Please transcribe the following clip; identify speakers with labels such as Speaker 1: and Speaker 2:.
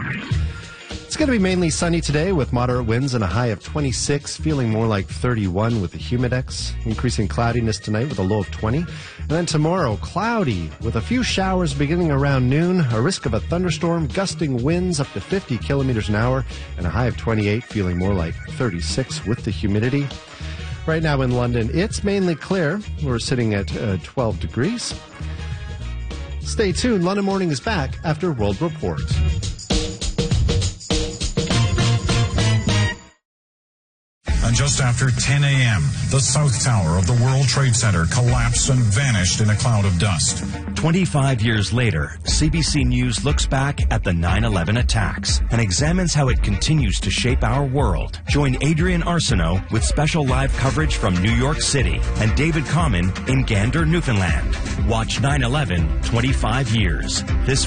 Speaker 1: It's going to be mainly sunny today with moderate winds and a high of 26, feeling more like 31 with the humidex. Increasing cloudiness tonight with a low of 20. And then tomorrow, cloudy with a few showers beginning around noon, a risk of a thunderstorm, gusting winds up to 50 kilometers an hour, and a high of 28, feeling more like 36 with the humidity. Right now in London, it's mainly clear. We're sitting at 12 degrees. Stay tuned. London Morning is back after World Report.
Speaker 2: And just after 10 a.m., the South Tower of the World Trade Center collapsed and vanished in a cloud of dust.
Speaker 3: 25 years later, CBC News looks back at the 9/11 attacks and examines how it continues to shape our world. Join Adrian Arsenault with special live coverage from New York City and David Common in Gander, Newfoundland. Watch 9/11 25 years. This